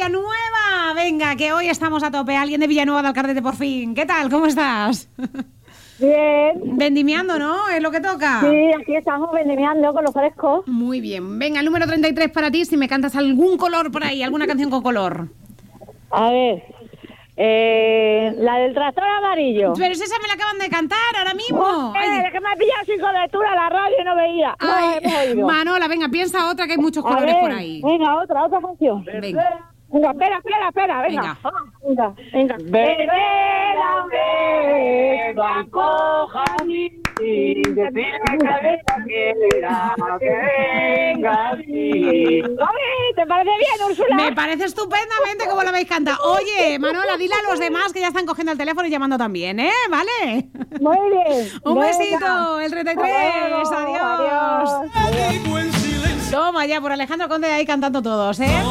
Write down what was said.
Villanueva. Venga, que hoy estamos a tope. Alguien de Villanueva de Alcardete por fin. ¿Qué tal? ¿Cómo estás? Bien. Vendimiando, ¿no? Es lo que toca. Sí, aquí estamos vendimiando con los frescos. Muy bien. Venga, el número 33 para ti, si me cantas algún color por ahí, alguna canción con color. A ver, la del tractor amarillo. Pero esa me la acaban de cantar ahora mismo. Es que me ha pillado sin cobertura la radio y no veía. Ay, No hemos oído. Manola, venga, piensa otra, que hay muchos colores por ahí. Venga, otra canción. Venga. Venga, espera, venga. Venga. Verbena, blanco, jazmín, de la cabeza que venga así. ¿Te parece bien, Úrsula? Me parece estupendamente como la habéis cantado. Oye, Manola, dile a los demás que ya están cogiendo el teléfono y llamando también, ¿eh? ¿Vale? Muy bien. Un Venga. besito, el 33. Adiós. Adiós. Toma ya, por Alejandro Conde ahí cantando todos, ¿eh?